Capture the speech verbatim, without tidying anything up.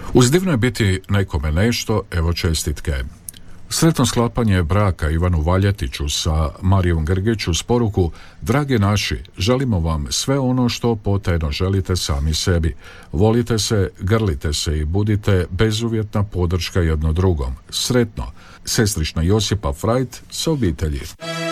Uz divno je biti nekome nešto, evo čestitke. Sretno sklapanje braka Ivanu Valjetiću sa Marijom Grgić uz poruku: dragi naši, želimo vam sve ono što potajno želite sami sebi. Volite se, grlite se i budite bezuvjetna podrška jedno drugom. Sretno. Sestrična Josipa Frajt s obitelji.